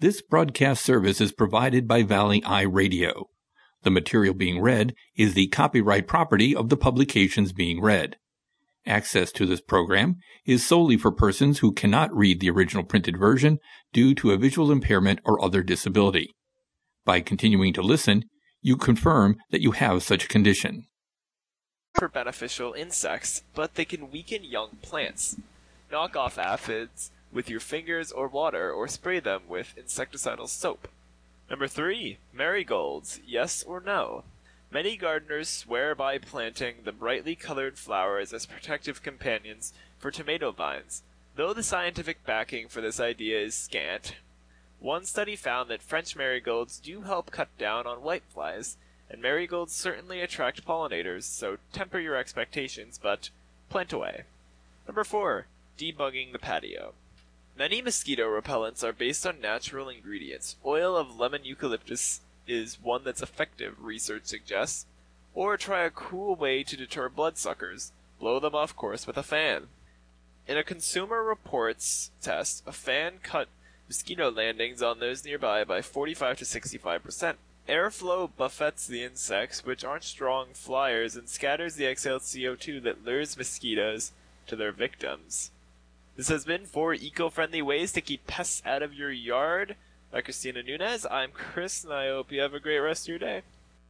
This broadcast service is provided by Valley Eye Radio. The material being read is the copyright property of the publications being read. Access to this program is solely for persons who cannot read the original printed version due to a visual impairment or other disability. By continuing to listen, you confirm that you have such a condition. For beneficial insects, but they can weaken young plants. Knock off aphids with your fingers or water, or spray them with insecticidal soap. Number 3. Marigolds, yes or no? Many gardeners swear by planting the brightly colored flowers as protective companions for tomato vines, though the scientific backing for this idea is scant. One study found that French marigolds do help cut down on whiteflies, and marigolds certainly attract pollinators, so temper your expectations, but plant away. Number 4. Debugging the patio. Many mosquito repellents are based on natural ingredients. Oil of lemon eucalyptus is one that's effective, research suggests. Or try a cool way to deter bloodsuckers. Blow them off course with a fan. In a Consumer Reports test, a fan cut mosquito landings on those nearby by 45 to 65%. Airflow buffets the insects, which aren't strong flyers, and scatters the exhaled CO2 that lures mosquitoes to their victims. This has been 4 eco-friendly ways to keep pests out of your yard. By Christina Nunez, I'm Chris, and I hope you have a great rest of your day.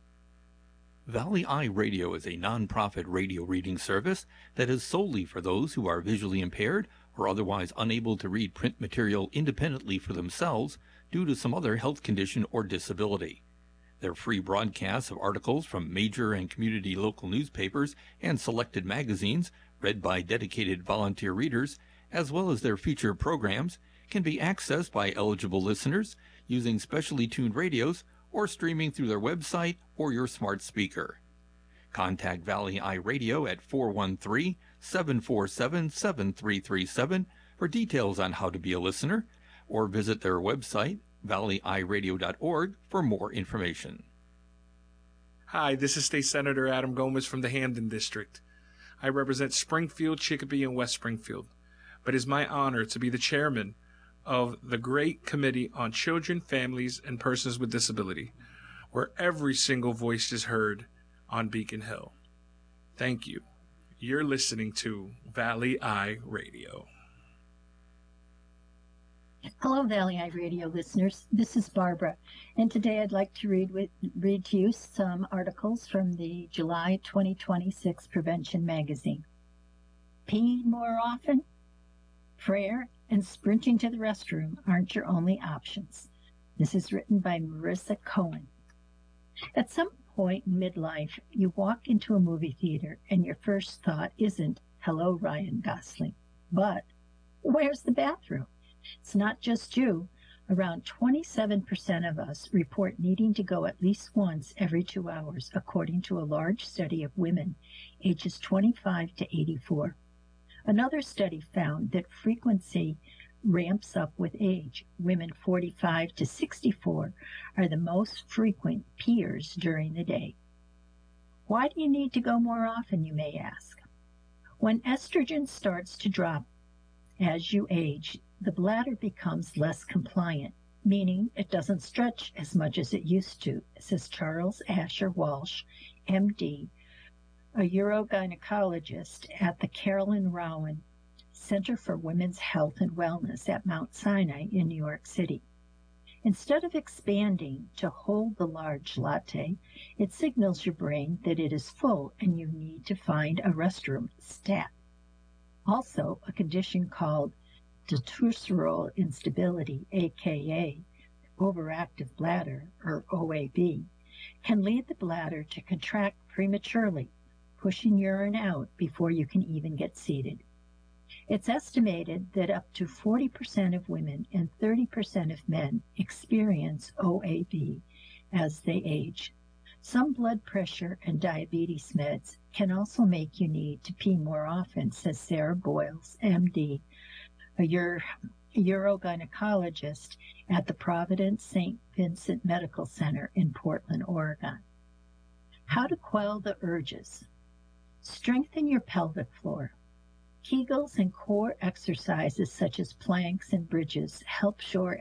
Valley Eye Radio is a non-profit radio reading service that is solely for those who are visually impaired or otherwise unable to read print material independently for themselves due to some other health condition or disability. Their free broadcasts of articles from major and community local newspapers and selected magazines read by dedicated volunteer readers, as well as their featured programs, can be accessed by eligible listeners using specially tuned radios or streaming through their website or your smart speaker. Contact Valley Eye Radio at 413-747-7337 for details on how to be a listener, or visit their website, valleyeyeradio.org, for more information. Hi, this is State Senator Adam Gomez from the Hamden District. I represent Springfield, Chicopee, and West Springfield, but it is my honor to be the chairman of the great Committee on Children, Families, and Persons with Disability, where every single voice is heard on Beacon Hill. Thank you. You're listening to Valley Eye Radio. Hello, Valley Eye Radio listeners. This is Barbara, and today I'd like to read to you some articles from the July 2026 Prevention Magazine. Peeing more often? Prayer and sprinting to the restroom aren't your only options. This is written by Marissa Cohen. At some point in midlife, you walk into a movie theater and your first thought isn't, hello, Ryan Gosling, but where's the bathroom? It's not just you. Around 27% of us report needing to go at least once every 2 hours, according to a large study of women ages 25 to 84. Another study found that frequency ramps up with age. Women 45 to 64 are the most frequent peers during the day. Why do you need to go more often, you may ask? When estrogen starts to drop as you age, the bladder becomes less compliant, meaning it doesn't stretch as much as it used to, says Charles Asher Walsh, MD, a urogynecologist at the Carolyn Rowan Center for Women's Health and Wellness at Mount Sinai in New York City. Instead of expanding to hold the large latte, it signals your brain that it is full and you need to find a restroom stat. Also, a condition called detusseral instability, aka overactive bladder, or OAB, can lead the bladder to contract prematurely, pushing urine out before you can even get seated. It's estimated that up to 40% of women and 30% of men experience OAB as they age. Some blood pressure and diabetes meds can also make you need to pee more often, says Sarah Boyles, MD, a urogynecologist at the Providence St. Vincent Medical Center in Portland, Oregon. How to quell the urges. Strengthen your pelvic floor. Kegels and core exercises such as planks and bridges help shore